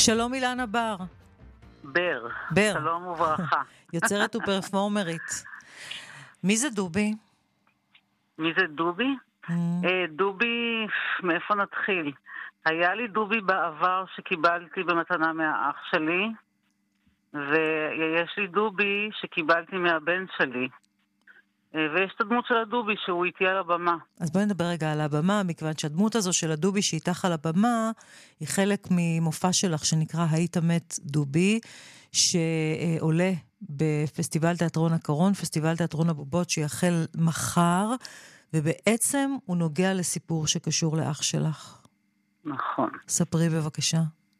שלום אילנה בר. בר. שלום וברכה. יוצרת ופרפורמרית. מי זה דובי? מי זה דובי? דובי, מאיפה נתחיל? היה לי דובי בעבר שקיבלתי במתנה מהאח שלי, ויש לי דובי שקיבלתי מהבן שלי. ויש את הדמות של הדובי שהוא איתי על הבמה. אז בואי נדבר רגע על הבמה, מכיוון שהדמות הזו של הדובי שאיתך על הבמה, היא חלק ממופע שלך שנקרא היית מת דובי, שעולה בפסטיבל תיאטרון הקרון, פסטיבל תיאטרון הבובות שיחל מחר, ובעצם הוא נוגע לסיפור שקשור לאח שלך. נכון. ספרי בבקשה.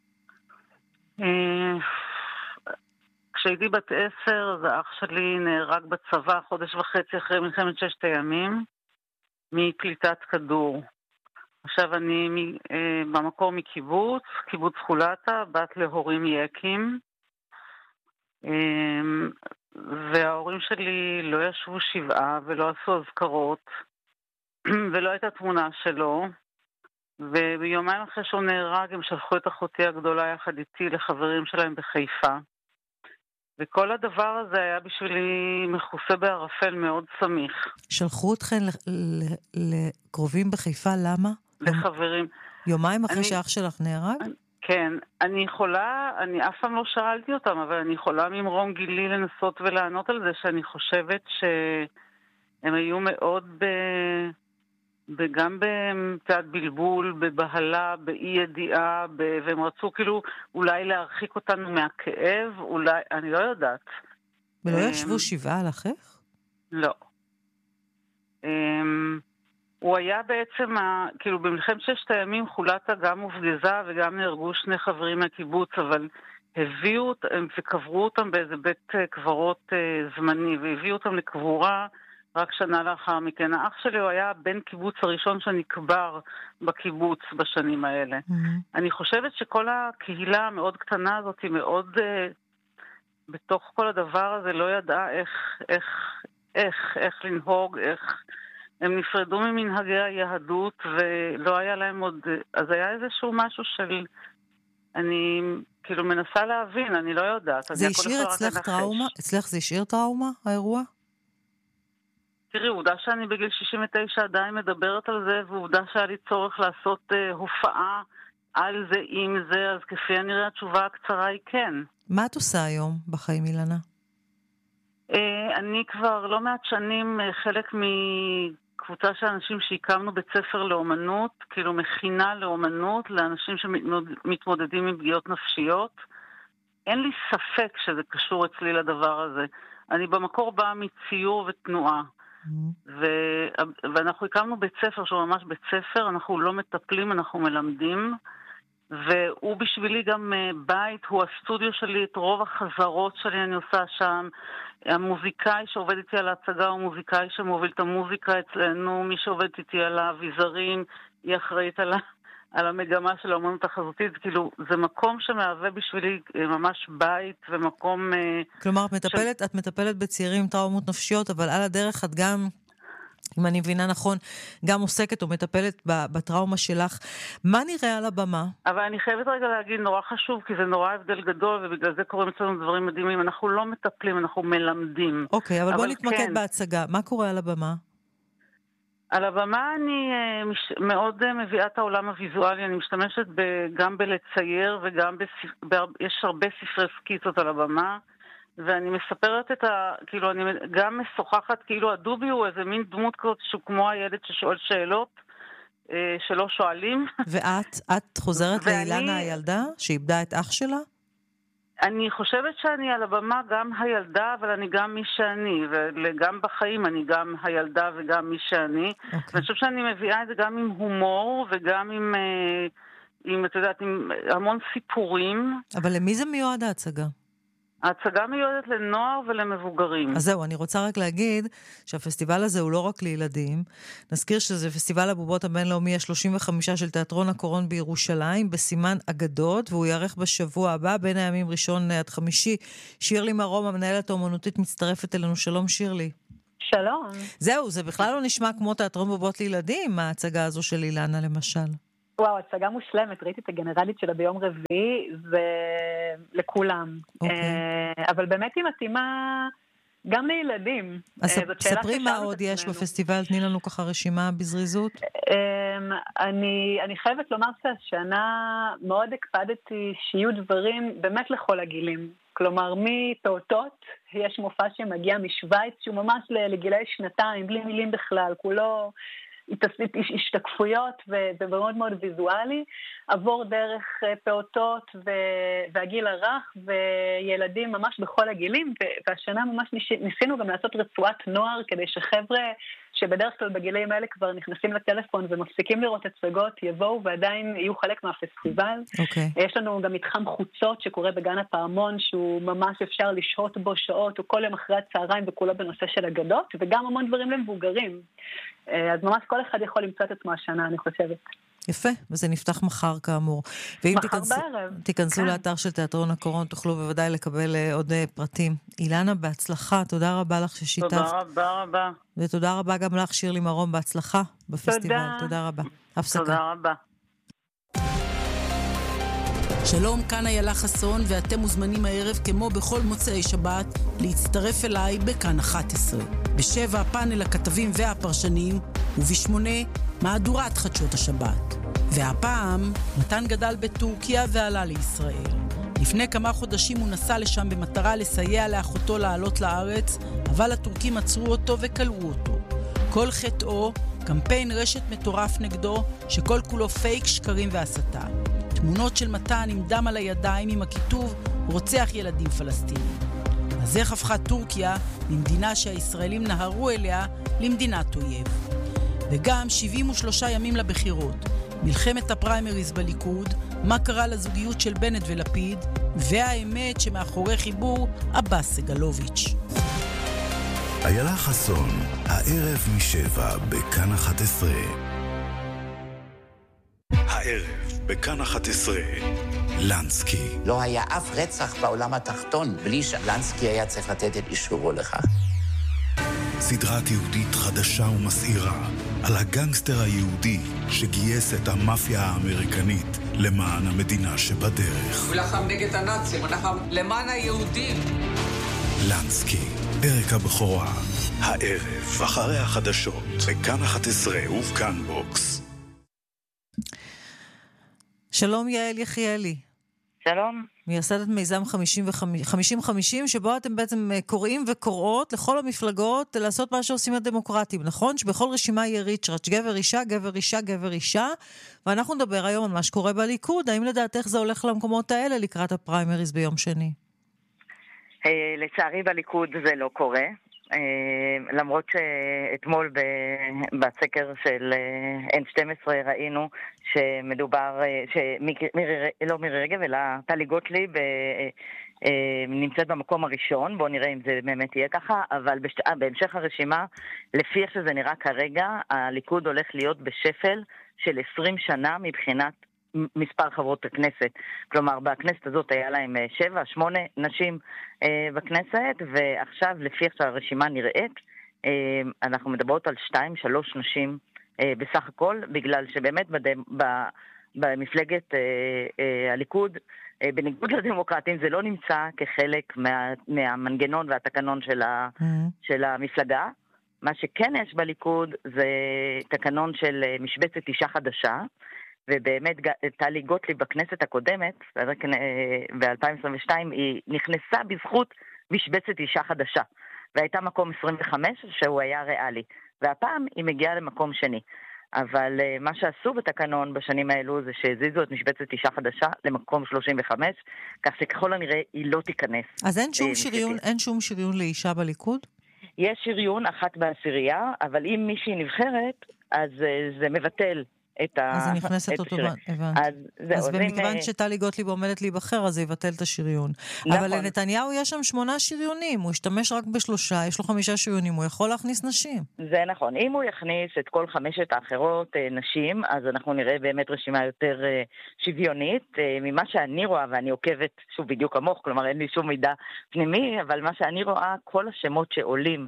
כשהייתי בת 10, אז האח שלי נהרג בצבא חודש וחצי אחרי מלחמת 6 הימים, מפליטת כדור. עכשיו אני במקור מקיבוץ, קיבוץ חולתה, בת להורים יקים, וההורים שלי לא ישבו שבעה ולא עשו אזכרות, ולא הייתה תמונה שלו, וביומיים אחרי שהוא נהרג הם שלחו את אחותי הגדולה יחד איתי לחברים שלהם בחיפה. וכל הדבר הזה היה בשבילי מכוסה בערפל מאוד סמיך. שלחו אתכן לקרובים בחיפה, למה? לחברים. יומיים אחרי שאח שלך נהרג? כן, אני אף פעם לא שאלתי אותם, אבל אני יכולה ממרום גילי לנסות ולענות על זה, שאני חושבת שהם היו מאוד וגם בצד בלבול, בבהלה, באי ידיעה, והם רצו כאילו אולי להרחיק אותנו מהכאב, אולי, אני לא יודעת. ולא ישבו שבעה על אחיך? לא. הוא היה בעצם, כאילו במלחמת 6 הימים חולתה גם הופגזה וגם נהרגו 2 חברים מהקיבוץ, אבל הביאו אותם וקברו אותם באיזה בית קברות זמני, והביאו אותם לקבורה רק שנה לאחר מכן. האח שלי הוא היה בן קיבוץ הראשון שנקבר בקיבוץ בשנים האלה. אני חושבת שכל הקהילה המאוד קטנה הזאת היא מאוד, בתוך כל הדבר הזה לא ידעה איך לנהוג, הם נפרדו ממנהגי היהדות ולא היה להם עוד, אז היה איזשהו משהו של, אני כאילו מנסה להבין, אני לא יודעת. זה השאיר אצלך טראומה? אצלך זה השאיר טראומה, האירוע? תראי, עובדה שאני בגיל 69 עדיין מדברת על זה, ועובדה שהיה לי צורך לעשות הופעה על זה עם זה, אז כפי הנראה התשובה הקצרה היא כן. מה את עושה היום בחיים, אילנה? אני כבר לא מעט שנים חלק מקבוצה של אנשים שהקמנו בית ספר לאומנות, כאילו מכינה לאומנות לאנשים שמתמודדים עם פגיעות נפשיות. אין לי ספק שזה קשור אצלי לדבר הזה. אני במקור באה מציור ותנועה. ואנחנו הקמנו בית ספר שהוא ממש בית ספר, אנחנו לא מטפלים, אנחנו מלמדים, והוא בשבילי גם בית, הוא הסטודיו שלי, את רוב החזרות שלי אני עושה שם. המוזיקאי שעובד איתי על ההצגה הוא מוזיקאי שמוביל את המוזיקה אצלנו, מי שעובד איתי על האביזרים היא אחראית על המגמה של האמנות החזותית, כאילו זה מקום שמהווה בשבילי ממש בית ומקום... כלומר, את מטפלת בצעירים עם טראומות נפשיות, אבל על הדרך את גם, אם אני מבינה נכון, גם עוסקת או מטפלת בטראומה שלך. מה נראה על הבמה? אבל אני חייבת רגע להגיד, נורא חשוב, כי זה נורא הבדל גדול, ובגלל זה קוראים אצלנו דברים מדהימים. אנחנו לא מטפלים, אנחנו מלמדים. אוקיי, אבל בוא נתמקד בהצגה. מה קורה על הבמה? על הבמה אני מאוד מביאה את העולם הוויזואלי, אני משתמשת גם בלצייר וגם יש הרבה ספרי סקיצות על הבמה, ואני מספרת כאילו אני גם משוחחת, כאילו הדובי הוא איזה מין דמות כזאת שהוא כמו הילד ששואל שאלות שלא שואלים. ואת חוזרת לאילנה הילדה שאיבדה את אח שלה? אני חושבת שאני על הבמה גם הילדה, אבל אני גם מי שאני, וגם בחיים אני גם הילדה וגם מי שאני. ואני חושבת שאני מביאה את זה גם עם הומור, וגם עם את יודעת, עם המון סיפורים. אבל למי זה מיועד ההצגה? ההצגה מיועדת לנוער ולמבוגרים. אז זהו, אני רוצה רק להגיד שהפסטיבל הזה הוא לא רק לילדים. נזכיר שזה פסטיבל הבובות הבינלאומי ה-35 של תיאטרון הקרון בירושלים, בסימן אגדות, והוא יערך בשבוע הבא, בין הימים ראשון עד חמישי. שירלי מרום, המנהלת האומנותית, מצטרפת אלינו. שלום שירלי. שלום. זהו, זה בכלל לא נשמע כמו תיאטרון בובות לילדים, ההצגה הזו של אילנה למשל. וואו, הצגה מושלמת, ראיתי את הגנרלית שלה ביום רביעי, ולכולם. אבל באמת היא מתאימה גם לילדים. אז ספרי מה עוד יש בפסטיבל, תני לנו ככה רשימה בזריזות. אני חייבת לומר שהשנה מאוד הקפדתי שיהיו דברים באמת לכל הגילים. כלומר, מפעוטות, יש מופע שמגיע משוויץ, שהוא ממש לגילי שנתיים, בלי מילים בכלל, כולו השתקפויות ומאוד מאוד ויזואלי, עבור דרך פעוטות והגיל הרך וילדים ממש בכל הגילים, והשנה ממש ניסינו גם לעשות רצועת נוער, כדי שחבר'ה שבדרך כלל בגילים האלה כבר נכנסים לטלפון ומפסיקים לראות הצגות, יבואו ועדיין יהיו חלק מהפסטיבל. יש לנו גם מתחם חוצות שקורה בגן הפעמון, שהוא ממש אפשר לשהות בו שעות, או כל יום אחרי הצהריים, וכולו בנושא של אגדות, וגם המון דברים למבוגרים. אז ממש כל אחד יכול למצוא את עצמו השנה, אני חושבת. יפה, וזה נפתח מחר כאמור. ואם תיכנסו לאתר של תיאטרון הקורון, תוכלו בוודאי לקבל עוד פרטים. אילנה, בהצלחה, תודה רבה לך ששיתפת. תודה רבה. ותודה רבה גם לך, שירלי מרום, בהצלחה בפסטיבל. תודה רבה. הפסקה. תודה רבה. שלום, כאן איילה חסון, ואתם מוזמנים הערב כמו בכל מוצאי שבת להצטרף אליי בכאן 11. ב7 פאנל הכתבים והפרשנים, וב8 מהדורת חדשות השבת. והפעם מתן גדל בטורקיה ועלה לישראל. לפני כמה חודשים הוא נסע לשם במטרה לסייע לאחותו לעלות לארץ, אבל הטורקים עצרו אותו וקלעו אותו. כל חטאו, קמפיין רשת מטורף נגדו, שכל כולו פייק, שקרים והסתה. תמונות של מתן עם דם על הידיים עם הכיתוב רוצח ילדים פלסטינים. אז איך הפכה טורקיה ממדינה שהישראלים נהרו אליה למדינת אויב? וגם 73 ימים לבחירות, מלחמת הפריימריז בליכוד, מה קרה לזוגיות של בנט ולפיד, והאמת שמאחורי חיבור עבאס סגלוביץ'. איילה חסון, הערב מ7 בכאן 11. הערב בכאן 11, לנסקי. לא היה אף רצח בעולם התחתון בלי שלנסקי היה צריך לתת את אישורו לכך. סדרת יהודית חדשה ומסעירה על הגנגסטר היהודי שגייס את המאפיה האמריקנית למען המדינה שבדרך. הוא לחם נגד הנאצים, הוא לחם למען היהודים. לנסקי, פרק הבכורה, הערב אחרי החדשות בכאן 11 ובכאן בוקס. שלום יעל יחיאלי. שלום. מייסדת מיזם 50-50, שבו אתם בעצם קוראים וקוראות לכל המפלגות לעשות מה שעושים הדמוקרטים, נכון? שבכל רשימה יהיה ריצ'ראץ', גבר אישה, גבר אישה, גבר אישה, ואנחנו נדבר היום על מה שקורה בליכוד. האם לדעתך זה הולך למקומות האלה לקראת הפריימריז ביום שני? לצערי בליכוד זה לא קורה. למרות שאתמול בסקר של N12 ראינו שמדובר, לא מירי רגב אלא טלי גוטליב נמצאת במקום הראשון. בואו נראה אם זה באמת יהיה ככה, אבל בהמשך הרשימה, לפי איך שזה נראה כרגע, הליכוד הולך להיות בשפל של 20 שנה מבחינת מספר חברות הכנסת. כלומר, בכנסת הזאת היה להם 7-8 נשים בכנסת, ועכשיו, לפי איך שהרשימה נראית, אנחנו מדברות על 2-3 נשים בסך הכל, בגלל שבאמת במפלגת הליכוד, בניגוד לדמוקרטים, זה לא נמצא כחלק מהמנגנון והתקנון של המפלגה. מה שכן יש בליכוד זה תקנון של משבצת אישה חדשה, ובאמת טלי גוטליב בכנסת הקודמת, ב-2022, היא נכנסה בזכות משבצת אישה חדשה, והייתה מקום 25 שהוא היה ריאלי, והפעם היא מגיעה למקום שני. אבל מה שעשו בתקנון בשנים האלו זה שהזיזו את משבצת אישה חדשה למקום 35, כך שככל הנראה היא לא תיכנס. אז אין שום שריון לאישה בליכוד? יש שריון אחת בעשירייה, אבל אם מישהי נבחרת, אז זה מבטל אז היא נכנסת אוטומטית, אז במכיוון שטלי גוטליב עומדת להיבחר, אז זה יבטל את השריון. אבל לנתניהו יש שם 8 שריונים, הוא ישתמש רק ב3, יש לו 5 שריונים, הוא יכול להכניס נשים. זה נכון, אם הוא יכניס את כל 5 האחרות נשים, אז אנחנו נראה באמת רשימה יותר שוויונית. ממה שאני רואה, ואני עוקבת שוב בדיוק כמוך, כלומר אין לי שום מידע פנימי, אבל מה שאני רואה, כל השמות שעולים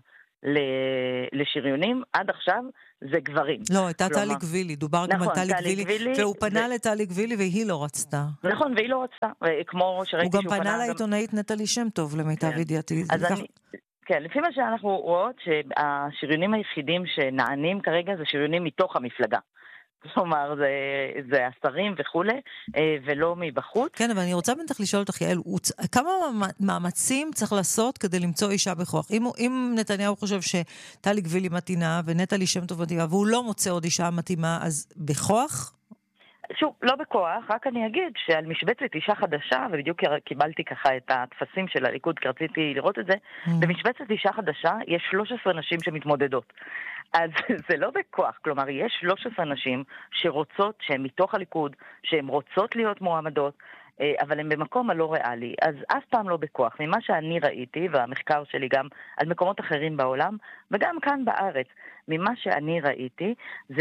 לשריונים, עד עכשיו זה גברים. לא, הייתה טלי גבילי, דובר גם על טלי גבילי, והוא פנה לטלי גבילי והיא לא רצתה. נכון, והיא לא רצתה, כמו שראיתי הוא גם פנה לעיתונאית נטלי שם טוב, למיטב ידיעתי. כן, לפי מה שאנחנו רואות, שהשריונים היחידים שנענים כרגע זה שריונים מתוך המפלגה. כלומר, זה השרים וכו', ולא מבחוץ. כן, אבל אני רוצה בנתך לשאול אותך, יעל, כמה מאמצים צריך לעשות כדי למצוא אישה בכוח? אם נתניהו חושב שטלי גבילי מתאימה ונטלי שם טוב מתאימה, והוא לא מוצא עוד אישה מתאימה, אז בכוח? שוב, לא בכוח, רק אני אגיד שעל משבצת אישה חדשה, ובדיוק קיבלתי ככה את התפסים של הליכוד, כי רציתי לראות את זה, במשבצת אישה חדשה יש 13 נשים שמתמודדות. אז זה לא בכוח, כלומר, יש 13 נשים שרוצות, שהן מתוך הליכוד, שהן רוצות להיות מועמדות, אבל הן במקום הלא ריאלי. אז אף פעם לא בכוח. ממה שאני ראיתי, והמחקר שלי גם על מקומות אחרים בעולם, וגם כאן בארץ, ממה שאני ראיתי, זה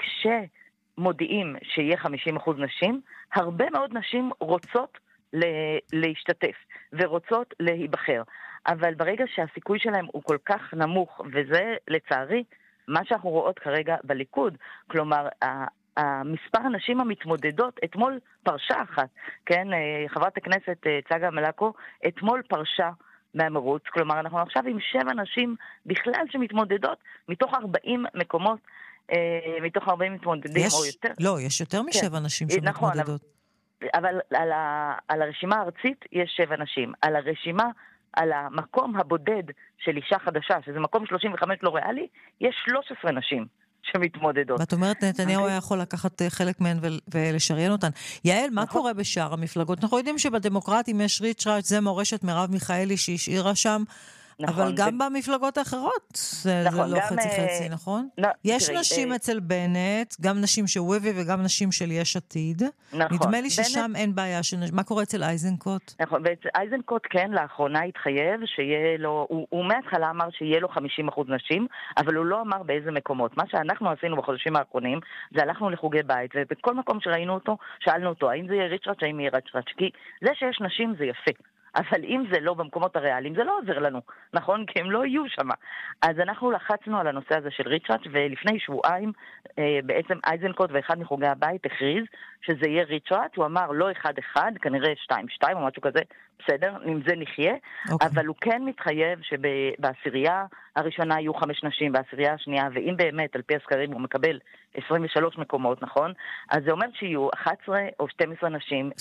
מודיעים שיהיה 50% נשים, הרבה מאוד נשים רוצות להשתתף ורוצות להיבחר. אבל ברגע שהסיכוי שלהם הוא כל כך נמוך, וזה לצערי מה שאנחנו רואות כרגע בליכוד, כלומר, המספר הנשים המתמודדות, אתמול פרשה אחת, כן, חברת הכנסת צגה מלקו, אתמול פרשה מהמרוץ, כלומר, אנחנו עכשיו עם 7 נשים בכלל שמתמודדות, מתוך 40 מקומות, מתוך 40 מתמודדים או יותר. לא, יש יותר מ7 נשים שמתמודדות. אבל על הרשימה הארצית יש 7 נשים. על הרשימה, על המקום הבודד של אישה חדשה, שזה מקום 35 לא ריאלי, יש 13 נשים שמתמודדות. ואת אומרת, נתניהו היה יכול לקחת חלק מהן ולשריין אותן. יעל, מה קורה בשאר המפלגות? אנחנו יודעים שבדמוקרטים יש ריצ'ראץ', זה מורשת מרב מיכאלי שהשאירה שם, אבל גם במפלגות האחרות זה לא חצי-חצי, נכון? יש נשים אצל בנט, גם נשים של וויבי וגם נשים של יש עתיד. נדמה לי ששם אין בעיה. מה קורה אצל אייזנקוט? נכון, ואייזנקוט כן, לאחרונה התחייב שיהיה לו, הוא מההתחלה אמר שיהיה לו 50% נשים, אבל הוא לא אמר באיזה מקומות. מה שאנחנו עשינו בחודשים האחרונים, זה הלכנו לחוגי בית, ובכל מקום שראינו אותו, שאלנו אותו, האם זה יהיה ריצ'ראץ', האם יהיה ריצ'ראץ', כי זה שיש נשים זה יפה. אבל אם זה לא במקומות הריאליים, זה לא עוזר לנו, נכון? כי הם לא יהיו שם. אז אנחנו לחצנו על הנושא הזה של ריצ'ראץ', ולפני שבועיים בעצם אייזנקוט ואחד מחוגי הבית הכריז שזה יהיה ריצ'ראץ', הוא אמר לא 1-1, כנראה 2-2 או משהו כזה, בסדר, עם זה נחיה, אבל הוא כן מתחייב שבעשירייה הראשונה יהיו 5 נשים, בעשירייה השנייה, ואם באמת על פי הסקרים הוא מקבל 23 מקומות, נכון? אז זה אומר שיהיו 11 או 12 נשים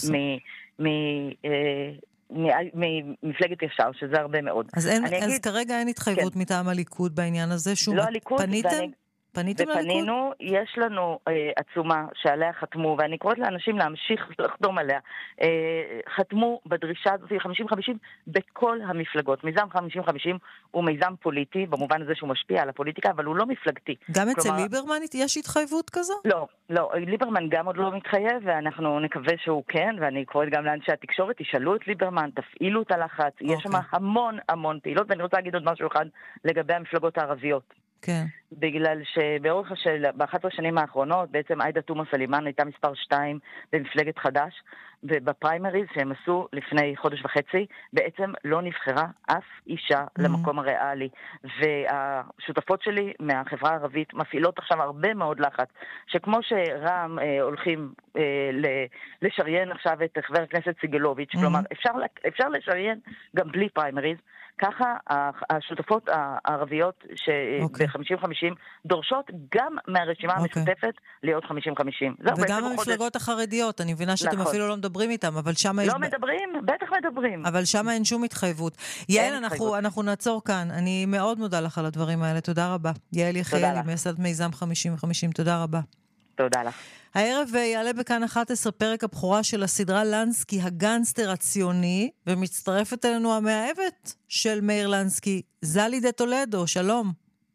ממפלגת ישר, שזה הרבה מאוד. אז כרגע אין התחייבות מטעם הליכוד בעניין הזה? לא הליכוד, פניתם לליכוד? ופנינו, יש לנו עצומה שעליה חתמו, ואני קוראת לאנשים להמשיך לחתום עליה, חתמו בדרישה הזאת 50-50 בכל המפלגות. מיזם 50-50 הוא מיזם פוליטי, במובן הזה שהוא משפיע על הפוליטיקה, אבל הוא לא מפלגתי. גם אצל ליברמן יש התחייבות כזו? לא, ליברמן גם עוד לא מתחייב, ואנחנו נקווה שהוא כן, ואני קוראת גם לאנשי התקשורת, תשאלו את ליברמן, תפעילו את הלחץ, יש שם המון פעילות, ואני רוצה להגיד עוד משהו אחד לגבי המפלגות הערביות. כן. בגלל שבאורך ב-11 שנים האחרונות, בעצם עאידה תומא סלימאן הייתה מספר 2 במפלגת חד"ש, ובפריימריז שהם עשו לפני חודש וחצי, בעצם לא נבחרה אף אישה למקום הריאלי. והשותפות שלי מהחברה הערבית מפעילות עכשיו הרבה מאוד לחץ, שכמו שרע"מ הולכים לשריין עכשיו את חבר הכנסת סיגלוביץ', כלומר אפשר לשריין גם בלי פריימריז, ככה השותפות הערביות שב-50-50 דורשות גם מהרשימה המשותפת להיות 50-50. וגם המפלגות החרדיות, אני מבינה שאתם אפילו לא מדברים איתם, אבל שם יש... לא מדברים, בטח מדברים. אבל שם אין שום התחייבות. יעל, אנחנו נעצור כאן. אני מאוד מודה לך על הדברים האלה. תודה רבה. יעל יחיאלי, מייסדת מיזם 50-50. תודה רבה. תודה לך. הערב יעלה בכאן 11 פרק הבכורה של הסדרה לנסקי, הגנסטר הציוני, ומצטרפת אלינו המאהבת של מאיר לנסקי, זלי דה טולדו. שלום.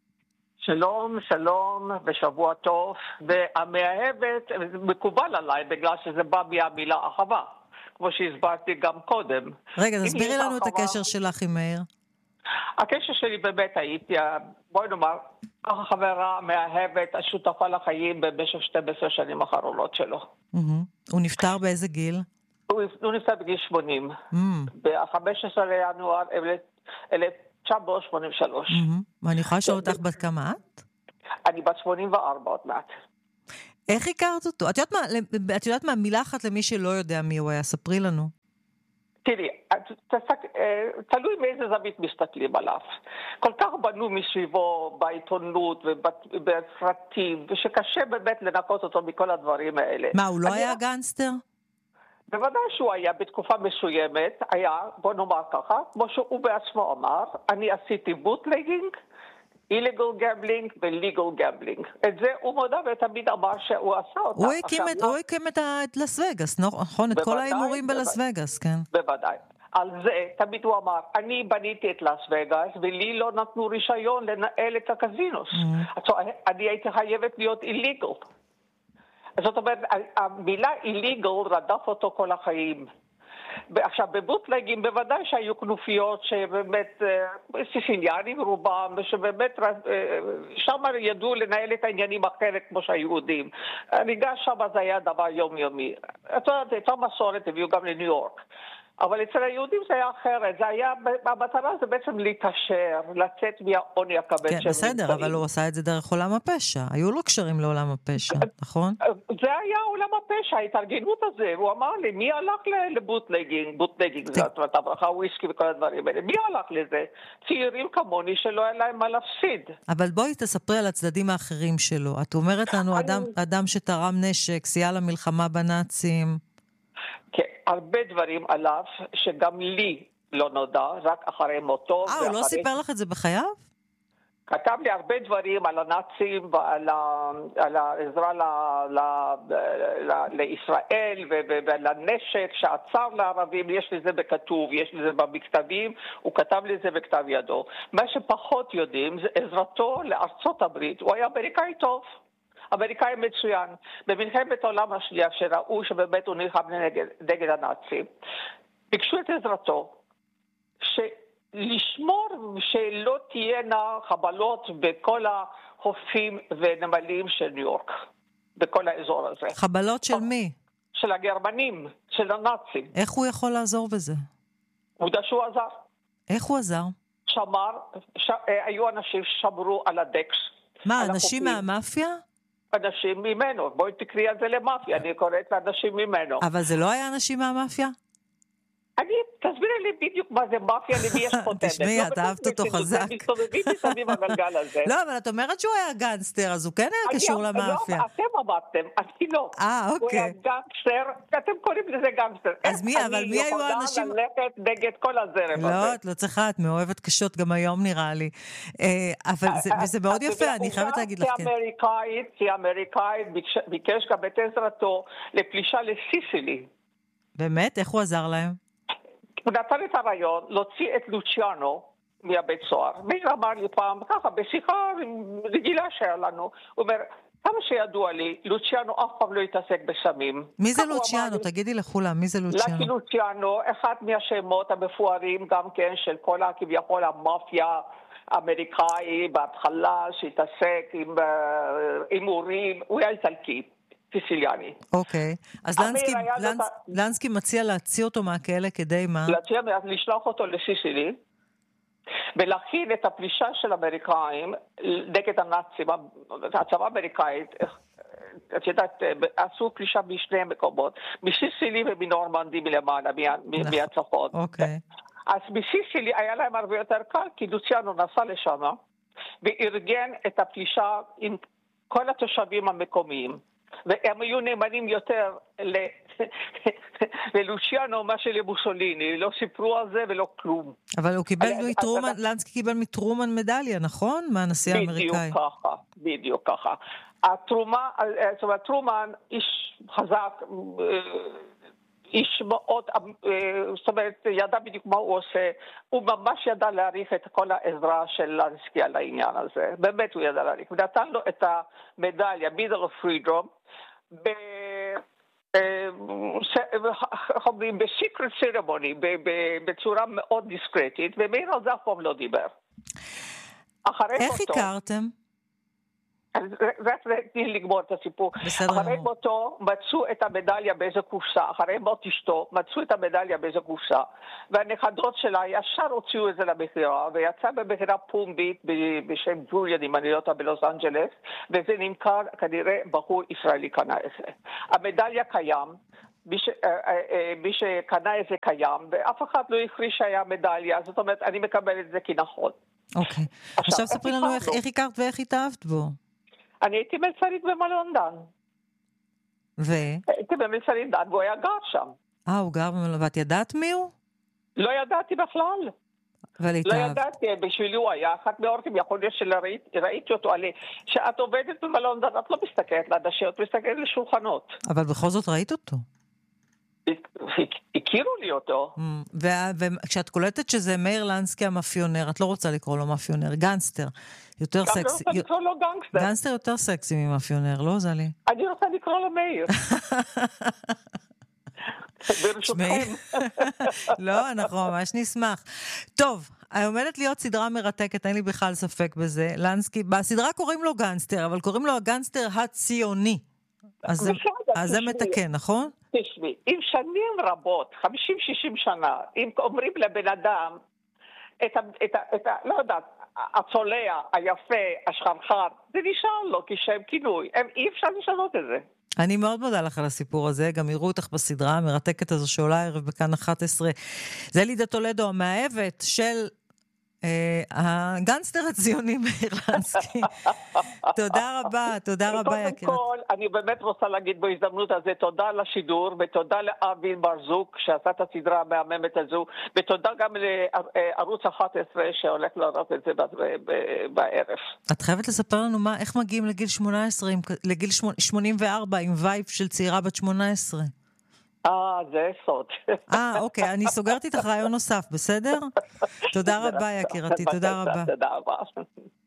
שלום, ושבוע טוב. והמאהבת מקובל עליי, בגלל שזה בא מהמילה אהבה, כמו שהסברתי גם קודם. רגע, תסבירי לנו את הקשר שלך עם מאיר. הקשר שלי באמת הייתי, בואי נאמר, ככה חברה מאהבת, השותפה לחיים במשך 12 שנים האחרונות שלו. הוא נפטר באיזה גיל? הוא נפטר בגיל 80. ב-15 לינואר 1983. ואני יכולה לשאול אותך בת כמה את? אני בת 84 עוד מעט. איך הכרת אותו? את יודעת מה, מילה אחת למי שלא יודע מי הוא היה, ספרי לנו. תראי, תלוי מאיזה זווית מסתכלים עליו. כל כך בנו מסביבו בעיתונות ובסרטים, ושקשה באמת לנקות אותו מכל הדברים האלה. מה, הוא לא היה גנגסטר? בוודאי שהוא היה בתקופה מסוימת, היה, בוא נאמר ככה, כמו שהוא בעצמו אמר, אני עשיתי בוטלגינג, illegal gambling ו-legal gambling. את זה הוא מודע ותמיד אמר שהוא עשה אותה. הוא הקים את לס וגאס, נכון? את כל האימורים בלס וגאס, כן. בוודאי. על זה תמיד הוא אמר, אני בניתי את לס וגאס ולי לא נתנו רישיון לנהל את הקזינוס. אני הייתי חייבת להיות illegal. זאת אומרת, המילה illegal רדף אותו כל החיים. עכשיו, בבוטלגים בוודאי שהיו כנופיות שבאמת, סיסיליאנים רובם, ושבאמת שם ידעו לנהל את העניינים אחרת כמו שהיהודים. ניגש שם זה היה דבר יומיומי. את יודעת, את המסורת הביאו גם לניו יורק. אבל אצל היהודים זה היה אחרת, זה היה, המטרה זה בעצם להתעשר, לצאת מהעוני הכבד. כן, בסדר, אבל הוא עשה את זה דרך עולם הפשע, היו לו קשרים לעולם הפשע, נכון? זה היה עולם הפשע, ההתארגנות הזה, הוא אמר לי, מי הלך לבוטלגינג, זאת אומרת, הברכה וויסקי וכל הדברים האלה, מי הלך לזה? צעירים כמוני שלא היה להם מה להפסיד. אבל בואי תספרי על הצדדים האחרים שלו, את אומרת לנו, אדם שתרם נשק, סייע למלחמה בנאצים, כן, הרבה דברים עליו שגם לי לא נודע, רק אחרי מותו. הוא לא סיפר לך את זה בחייו? כתב לי הרבה דברים על הנאצים ועל העזרה לישראל ועל הנשק שעצר לערבים, יש לזה בכתוב, יש לזה במכתבים, הוא כתב לזה בכתב ידו. מה שפחות יודעים זה עזרתו לארצות הברית, הוא היה אמריקאי טוב. אמריקאי מצוין. במלחמת העולם השנייה, שראו שבאמת הוא נלחם נגד הנאצים, ביקשו את עזרתו, לשמור שלא תהיינה חבלות בכל החופים ונמלים של ניו יורק, בכל האזור הזה. חבלות של מי? של הגרמנים, של הנאצים. איך הוא יכול לעזור בזה? הוא יודע שהוא עזר. איך הוא עזר? היו אנשים ששמרו על הדקס. מה, אנשים מהמאפיה? אנשים ממנו, בואי תקראי על זה למאפיה, אני קוראת לאנשים ממנו. אבל זה לא היה אנשים מהמאפיה? תסבירי לי בדיוק מה זה מאפיה, למי יש חותמת. תשמעי, את אהבת אותו חזק. מסתובבים מסביב הגלגל הזה. לא, אבל את אומרת שהוא היה גנגסטר, אז הוא כן היה קשור למאפיה. אתם אמרתם, אני לא. אוקיי. הוא היה גנגסטר, אתם קוראים לזה גנגסטר. אז אבל מי היו האנשים? אני יכולה ללכת נגד כל הזרם הזה. לא, את לא צריכה, את מאוהבת קשות גם היום נראה לי. אבל זה מאוד יפה, אני חייבת להגיד לך. כאמריקאית ביקש גם את עזרתו לפלישה לסיסילי. באמת? איך הוא עזר להם? הוא נתן את הרעיון להוציא את לוציאנו מהבית סוהר. מאיר אמר לי פעם, ככה, בשיחה רגילה שהיה לנו, הוא אומר, כמה שידוע לי, לוציאנו אף פעם לא יתעסק בסמים. מי זה לוציאנו? תגידי לכולם, מי זה לוציאנו? לקי לוציאנו, אחד מהשמות המפוארים גם כן של כל כביכול המאפיה האמריקאי בהתחלה, שהתעסק עם הימורים, הוא היה איטלקי. סיסיליאני. אוקיי. אז לנסקי מציע להציע אותו מהכלא כדי מה? להציע לשלוח אותו לסיסילי, ולהכין את הפלישה של האמריקאים נגד הנאצים, הצבא האמריקאית, את יודעת, עשו פלישה בשני מקומות, מסיסילי ומנורמנדי מלמעלה, מהצפון. אוקיי. אז מסיסילי היה להם הרבה יותר קל, כי לוציאנו נסע לשם, וארגן את הפלישה עם כל התושבים המקומיים. והם היו נאמנים יותר ללוציאנו מה שלמוסוליני, לא סיפרו על זה ולא כלום. אבל הוא קיבל מטרומן, לנסקי קיבל מטרומן מדליה, נכון? מהנשיא האמריקאי. בדיוק ככה. טרומן, איש חזק, איש מאוד, זאת אומרת, ידע בדיוק מה הוא עושה, הוא ממש ידע להעריך את כל העזרה של לנסקי על העניין הזה, באמת הוא ידע להעריך, ונתן לו את המדליה, Medal of Freedom, בסיקרט סירמוני, בצורה מאוד דיסקרטית, ומאיר על זה אף פעם לא דיבר. איך הכרתם? רק תני לגמור את הסיפור. אחרי מותו מצאו את המדליה באיזה קופסה, אחרי מות אשתו מצאו את המדליה באיזה קופסה, והנכדות שלה ישר הוציאו את זה למכירה, ויצא במכירה פומבית בשם ג'וליאן, אם אני לא טועה, בלוס אנג'לס, וזה נמכר, כנראה בחור ישראלי קנה את זה. המדליה קיים, מי שקנה את זה קיים, ואף אחד לא הכריז שהיה מדליה, זאת אומרת, אני מקבל את זה כנכון. אוקיי. עכשיו ספרי לנו איך הכרת ואיך התאהבת בו. אני הייתי מלצרית במלון דן. הייתי במלצרית דן, והוא היה גר שם. הוא גר במלון, ואת ידעת מי הוא? לא ידעתי בכלל. לא ידעתי, בשבילי הוא היה אחת מאורחים, יכול להיות שראיתי אותו עלי. כשאת עובדת במלון דן, את לא מסתכלת לאנשים, את מסתכלת לשולחנות. אבל בכל זאת ראית אותו. הכירו לי אותו. וכשאת קולטת שזה מאיר לנסקי המאפיונר, את לא רוצה לקרוא לו מאפיונר, גנסטר. יותר סקסי. אני רוצה לקרוא לו גנסטר. גנסטר יותר סקסי ממאפיונר, לא זלי? אני רוצה לקרוא לו מאיר. ברשותכם. לא, אנחנו ממש נשמח. טוב, עומדת להיות סדרה מרתקת, אין לי בכלל ספק בזה. לנסקי, בסדרה קוראים לו גנסטר, אבל קוראים לו הגנסטר הציוני. אז זה מתקן, נכון? תשמעי, אם שנים רבות, 50-60 שנה, אם אומרים לבן אדם, לא יודעת, הצולע, היפה, השחרחר, זה נשאר לו כשם כינוי. אי אפשר לשנות את זה. אני מאוד מודה לך על הסיפור הזה, גם יראו אותך בסדרה המרתקת הזו שעולה הערב בכאן 11. זה לידה טולדו, המאהבת של הגנסטר הציוני מאיר לנסקי. תודה רבה, תודה רבה יקירת. קודם כל, אני באמת רוצה להגיד בהזדמנות הזה, תודה לשידור, ותודה לאבי ברזוק, שעשה את הסדרה המהממת הזו, ותודה גם לערוץ 11 שהולך לראות את זה בערב. את חייבת לספר לנו איך מגיעים לגיל 18, לגיל 84, עם וייב של צעירה בת 18. זה סוד. אוקיי, אני סוגרת איתך רעיון נוסף, בסדר? תודה רבה יקירתי, תודה רבה. תודה רבה.